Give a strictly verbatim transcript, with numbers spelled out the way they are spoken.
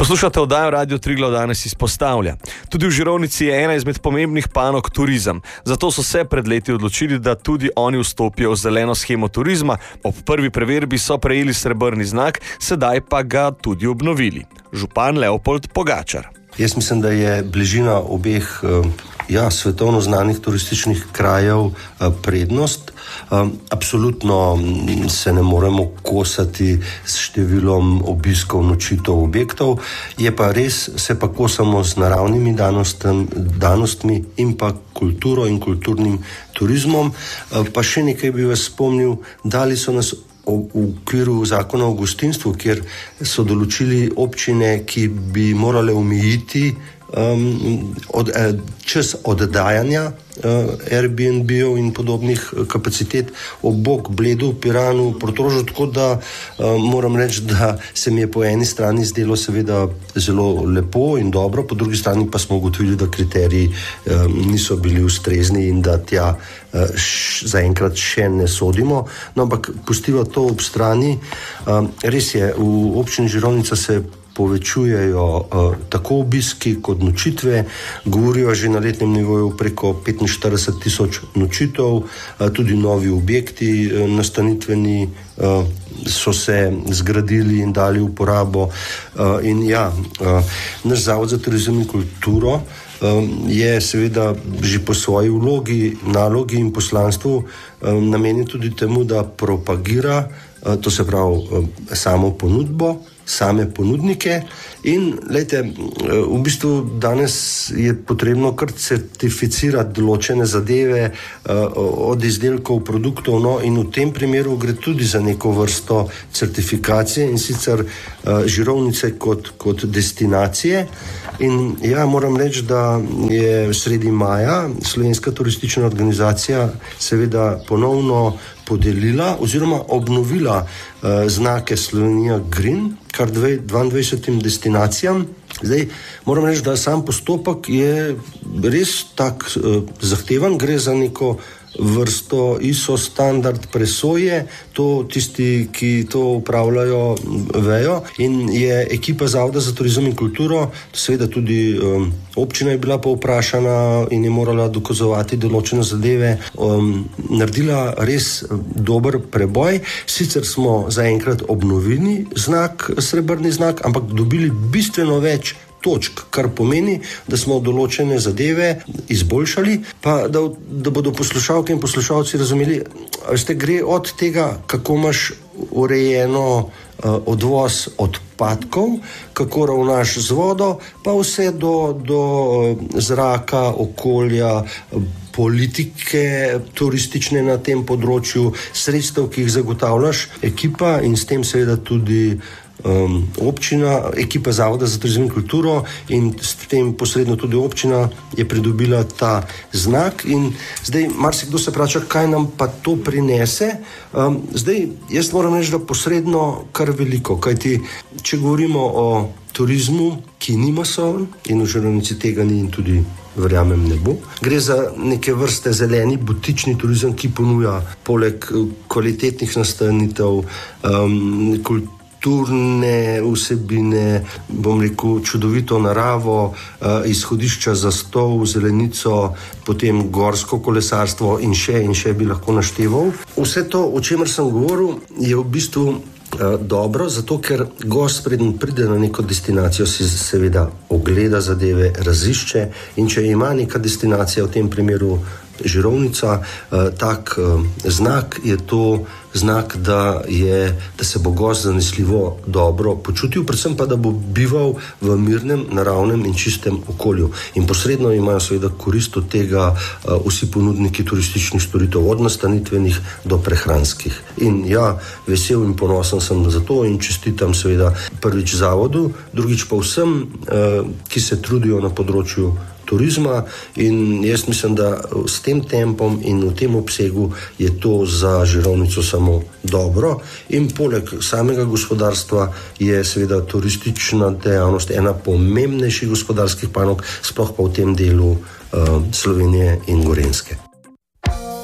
Poslušate oddajo Radio Triglav danes izpostavlja. Tudi v Žirovnici je ena izmed pomembnih panog turizem. Zato so se pred leti odločili, da tudi oni vstopijo v zeleno shemo turizma. Ob prvi preverbi so prejeli srebrni znak, sedaj pa ga tudi obnovili. Župan Leopold Pogačar. Jaz mislim, da je bližina obeh ja, svetovno znanih turističnih krajev prednost. Absolutno se ne moremo kosati s številom obiskov, nočitev objektov, je pa res, se pa kosamo z naravnimi danostmi in pa kulturo in kulturnim turizmom. Pa še nekaj bi vas spomnil, dali so nas v okviru zakona o gostinstvu, kjer so določili občine, ki bi morale omejiti um, od, eh, čas oddajanja uh, Airbnb-ov in podobnih kapacitet ob bok Bledu, Piranu, Portorožu, tako da uh, moram reči, da se mi je po eni strani zdelo seveda zelo lepo in dobro, po drugi strani pa smo ugotovili, da kriteriji um, niso bili ustrezni in da tja uh, š, zaenkrat še ne sodimo. No, ampak pustiva to ob strani. Um, res je, v občini Žirovnica se povečujejo uh, tako obiski kot nočitve, govorijo že na letnem nivoju preko petinštirideset tisoč nočitev, uh, tudi novi objekti uh, nastanitveni uh, so se zgradili in dali v uporabo. Uh, in ja, uh, naš Zavod za turizem in kulturo um, je seveda že po svoji vlogi, nalogi in poslanstvu um, namenjen tudi temu, da propagira, uh, to se pravi um, samo ponudbo, same ponudnike in lejte, v bistvu danes je potrebno kar certificirati določene zadeve od izdelkov, produktov, no in v tem primeru gre tudi za neko vrsto certifikacije in sicer Žirovnice kot, kot destinacije. In ja, moram reči, da je sredi maja Slovenska turistična organizacija seveda ponovno podelila oziroma obnovila uh, znake Slovenija Green, kar dvaindvajsetim destinacijam. Zdaj, moram reči, da sam postopek je res tak uh, zahteven, gre za neko vrsto I S O standard presoje, to tisti, ki to upravljajo, vejo, in je ekipa Zavoda za turizem in kulturo, seveda tudi um, občina je bila povprašana in je morala dokazovati določene zadeve, um, naredila res dober preboj. Sicer smo zaenkrat obnovili znak, srebrni znak, ampak dobili bistveno več točk, kar pomeni, da smo določene zadeve izboljšali, pa da, da bodo poslušalke in poslušalci razumeli, veste, gre od tega, kako imaš urejeno uh, odvoz odpadkov, kako ravnaš z vodo, pa vse do, do zraka, okolja, politike turistične na tem področju, sredstev, ki jih zagotavljaš, ekipa in s tem seveda tudi Um, občina, ekipa Zavoda za turizem in kulturo in s tem posredno tudi občina je pridobila ta znak in zdaj marsikdo se vpraša, kaj nam pa to prinese. Um, zdaj, jaz moram reči, da posredno kar veliko, kajti če govorimo o turizmu, ki ni masoven in v Žirovnici tega ni in tudi verjamem ne bo. Gre za neke vrste zeleni butični turizem, ki ponuja poleg kvalitetnih nastanitev, um, kultur, kulturne vsebine, bom rekel, čudovito naravo, izhodišča za stol, zelenico, potem gorsko kolesarstvo in še in še bi lahko našteval. Vse to, o čemer sem govoril, je v bistvu dobro, zato ker gost, preden pride na neko destinacijo, si seveda ogleda zadeve, razišče in če ima neka destinacija, v tem primeru Žirovnica, eh, tak eh, znak, je to znak, da, je, da se bo gost zanesljivo dobro počutil, predvsem pa, da bo bival v mirnem, naravnem in čistem okolju. In posredno imajo seveda korist od tega eh, vsi ponudniki turističnih storitev, od nastanitvenih do prehranskih. In ja, vesel in ponosen sem za to in čestitam seveda prvič zavodu, drugič pa vsem, eh, ki se trudijo na področju turizma in jaz mislim, da s tem tempom in v tem obsegu je to za Žirovnico samo dobro in poleg samega gospodarstva je seveda turistična dejavnost ena pomembnejših gospodarskih panog, sploh pa v tem delu uh, Slovenije in Gorenjske.